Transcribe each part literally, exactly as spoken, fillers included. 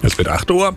Es wird acht Uhr.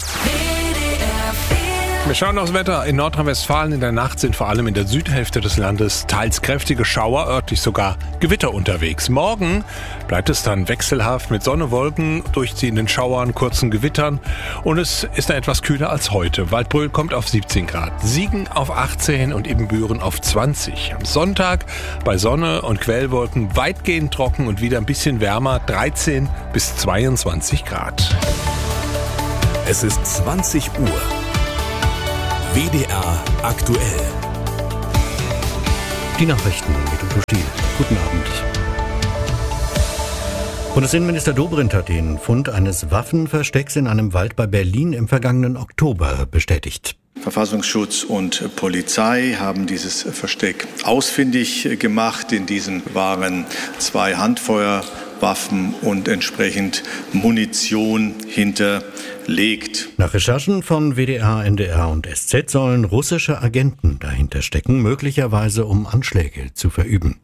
Wir schauen aufs Wetter. In Nordrhein-Westfalen in der Nacht sind vor allem in der Südhälfte des Landes teils kräftige Schauer, örtlich sogar Gewitter unterwegs. Morgen bleibt es dann wechselhaft mit Sonne, Wolken, durchziehenden Schauern, kurzen Gewittern und es ist dann etwas kühler als heute. Waldbröl kommt auf siebzehn Grad, Siegen auf achtzehn und Ibbenbüren auf zwanzig. Am Sonntag bei Sonne und Quellwolken weitgehend trocken und wieder ein bisschen wärmer, dreizehn bis zweiundzwanzig Grad. Es ist zwanzig Uhr. W D R aktuell. Die Nachrichten mit Udo Stiel. Guten Abend. Bundesinnenminister Dobrindt hat den Fund eines Waffenverstecks in einem Wald bei Berlin im vergangenen Oktober bestätigt. Verfassungsschutz und Polizei haben dieses Versteck ausfindig gemacht. In diesem waren zwei Handfeuerwaffen und entsprechend Munition hinterlegt. Nach Recherchen von W D R, N D R und S Z sollen russische Agenten dahinter stecken, möglicherweise um Anschläge zu verüben.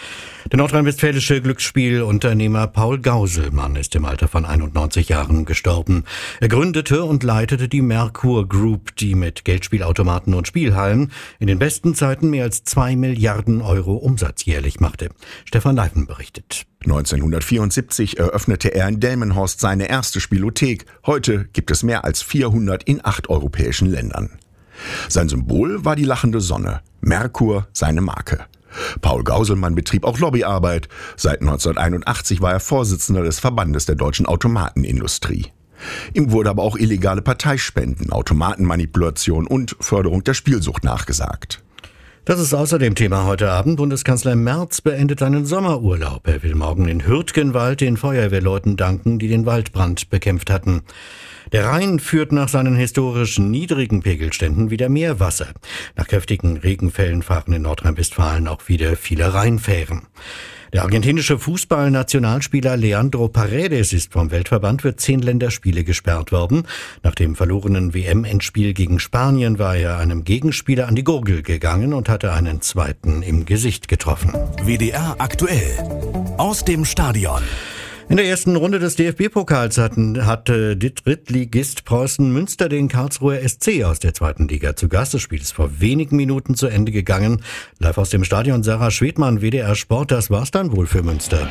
Der nordrhein-westfälische Glücksspielunternehmer Paul Gauselmann ist im Alter von einundneunzig Jahren gestorben. Er gründete und leitete die Merkur Group, die mit Geldspielautomaten und Spielhallen in den besten Zeiten mehr als zwei Milliarden Euro Umsatz jährlich machte. Stefan Leifen berichtet. neunzehnhundertvierundsiebzig eröffnete er in Delmenhorst seine erste Spielothek. Heute gibt es mehr als vierhundert in acht europäischen Ländern. Sein Symbol war die lachende Sonne, Merkur seine Marke. Paul Gauselmann betrieb auch Lobbyarbeit. Seit neunzehnhunderteinundachtzig war er Vorsitzender des Verbandes der deutschen Automatenindustrie. Ihm wurde aber auch illegale Parteispenden, Automatenmanipulation und Förderung der Spielsucht nachgesagt. Das ist außerdem Thema heute Abend. Bundeskanzler Merz beendet seinen Sommerurlaub. Er will morgen in Hürtgenwald den Feuerwehrleuten danken, die den Waldbrand bekämpft hatten. Der Rhein führt nach seinen historisch niedrigen Pegelständen wieder mehr Wasser. Nach kräftigen Regenfällen fahren in Nordrhein-Westfalen auch wieder viele Rheinfähren. Der argentinische Fußballnationalspieler Leandro Paredes ist vom Weltverband für zehn Länderspiele gesperrt worden. Nach dem verlorenen W M-Endspiel gegen Spanien war er einem Gegenspieler an die Gurgel gegangen und hatte einen zweiten im Gesicht getroffen. W D R aktuell. Aus dem Stadion. In der ersten Runde des D F B-Pokals hatten, hatte Drittligist Preußen Münster den Karlsruher S C aus der zweiten Liga zu Gast. Das Spiel ist vor wenigen Minuten zu Ende gegangen. Live aus dem Stadion Sarah Schwedmann, W D R Sport. Das war's dann wohl für Münster.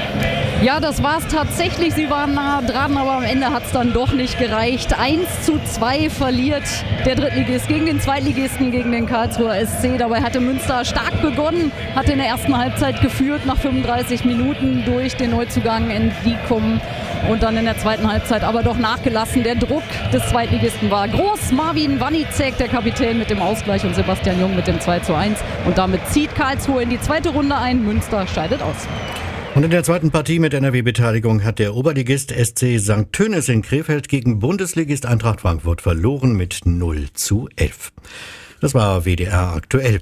Ja, das war's tatsächlich. Sie waren nah dran, aber am Ende hat's dann doch nicht gereicht. eins zu zwei verliert der Drittligist gegen den Zweitligisten, gegen den Karlsruher S C. Dabei hatte Münster stark begonnen, hatte in der ersten Halbzeit geführt, nach fünfunddreißig Minuten durch den Neuzugang Endikum und dann in der zweiten Halbzeit aber doch nachgelassen. Der Druck des Zweitligisten war groß. Marvin Wanicek, der Kapitän, mit dem Ausgleich und Sebastian Jung mit dem zwei zu eins. Und damit zieht Karlsruhe in die zweite Runde ein. Münster scheidet aus. Und in der zweiten Partie mit N R W-Beteiligung hat der Oberligist S C Sankt Tönis in Krefeld gegen Bundesligist Eintracht Frankfurt verloren mit null zu elf. Das war W D R aktuell.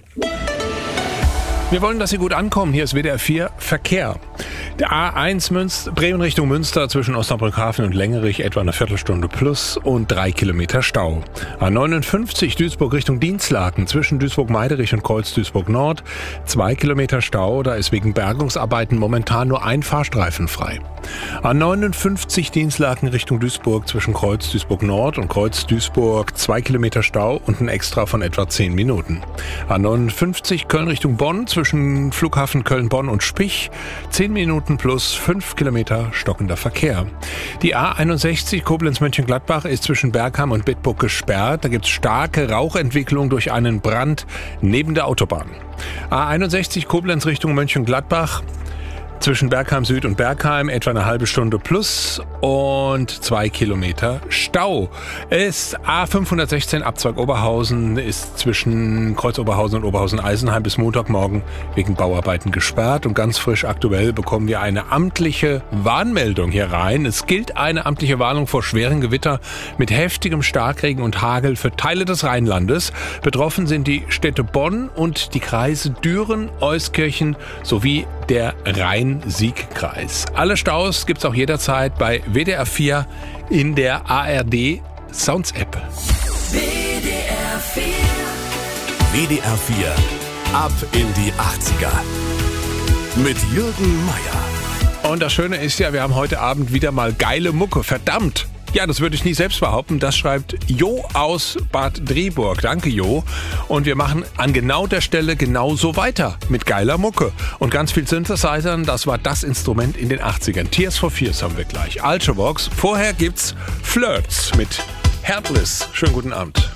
Wir wollen, dass Sie gut ankommen. Hier ist W D R vier Verkehr. Der A eins Münster, Bremen Richtung Münster zwischen Osnabrückhafen und Längerich etwa eine Viertelstunde plus und drei Kilometer Stau. A neunundfünfzig Duisburg Richtung Dinslaken zwischen Duisburg-Meiderich und Kreuz-Duisburg-Nord zwei Kilometer Stau. Da ist wegen Bergungsarbeiten momentan nur ein Fahrstreifen frei. A neunundfünfzig Dinslaken Richtung Duisburg zwischen Kreuz-Duisburg-Nord und Kreuz-Duisburg zwei Kilometer Stau und ein Extra von etwa zehn Minuten. A neunundfünfzig Köln Richtung Bonn zwischen Flughafen Köln-Bonn und Spich zehn Minuten plus fünf Kilometer stockender Verkehr. Die A einundsechzig Koblenz-Mönchengladbach ist zwischen Bergheim und Bitburg gesperrt. Da gibt es starke Rauchentwicklung durch einen Brand neben der Autobahn. A einundsechzig Koblenz Richtung Mönchengladbach zwischen Bergheim Süd und Bergheim etwa eine halbe Stunde plus und zwei Kilometer Stau. Ist A fünfhundertsechzehn Abzweig Oberhausen ist zwischen Kreuz Oberhausen und Oberhausen-Eisenheim bis Montagmorgen wegen Bauarbeiten gesperrt. Und ganz frisch aktuell bekommen wir eine amtliche Warnmeldung hier rein. Es gilt eine amtliche Warnung vor schweren Gewitter mit heftigem Starkregen und Hagel für Teile des Rheinlandes. Betroffen sind die Städte Bonn und die Kreise Düren, Euskirchen sowie der Rhein-Sieg-Kreis. Alle Staus gibt's auch jederzeit bei W D R vier in der A R D Sounds App. W D R vier. W D R vier. Ab in die achtziger. Mit Jürgen Meier. Und das Schöne ist ja, wir haben heute Abend wieder mal geile Mucke. Verdammt! Ja, das würde ich nie selbst behaupten. Das schreibt Jo aus Bad Driburg. Danke, Jo. Und wir machen an genau der Stelle genauso weiter mit geiler Mucke und ganz viel Synthesizern. Das war das Instrument in den achtzigern. Tears for Fears haben wir gleich. Ultravox. Vorher gibt's Flirts mit Heartless. Schönen guten Abend.